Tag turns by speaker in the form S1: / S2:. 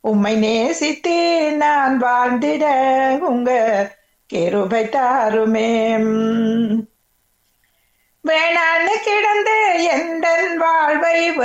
S1: உம்மை நேசித்து நான் வாழ்ந்திட உங்க கிருபை தாருமே. வேணான்னு கிடந்து எந்தன் வாழ்வை